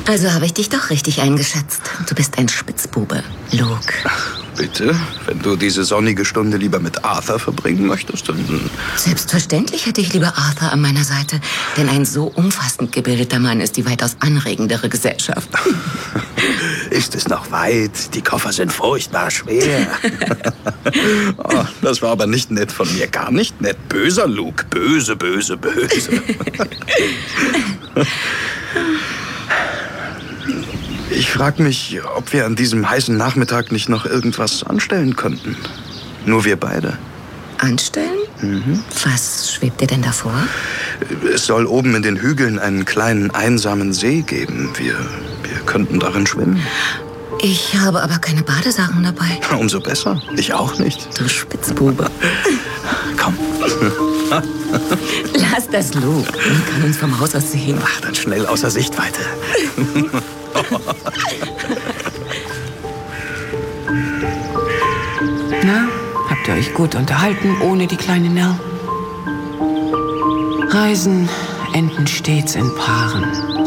Also habe ich dich doch richtig eingeschätzt. Du bist ein Spitzbube, Luke. Bitte? Wenn du diese sonnige Stunde lieber mit Arthur verbringen möchtest, dann... Selbstverständlich hätte ich lieber Arthur an meiner Seite. Denn ein so umfassend gebildeter Mann ist die weitaus anregendere Gesellschaft. Ist es noch weit? Die Koffer sind furchtbar schwer. Oh, das war aber nicht nett von mir. Gar nicht nett. Böser Luke. Böse, böse, böse. Ich frage mich, ob wir an diesem heißen Nachmittag nicht noch irgendwas anstellen könnten. Nur wir beide. Anstellen? Mhm. Was schwebt dir denn davor? Es soll oben in den Hügeln einen kleinen, einsamen See geben. Wir könnten darin schwimmen. Ich habe aber keine Badesachen dabei. Umso besser. Ich auch nicht. Du Spitzbube. Komm. Lass das, Luke. Man kann uns vom Haus aus sehen. Ach, dann schnell außer Sichtweite. Na, habt ihr euch gut unterhalten ohne die kleine Nell? Reisen enden stets in Paaren.